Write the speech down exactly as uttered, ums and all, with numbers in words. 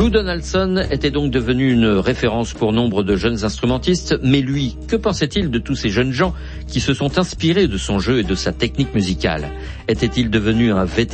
Lou Donaldson était donc devenu une référence pour nombre de jeunes instrumentistes, mais lui, que pensait-il de tous ces jeunes gens qui se sont inspirés de son jeu et de sa technique musicale? Était-il devenu un vétéran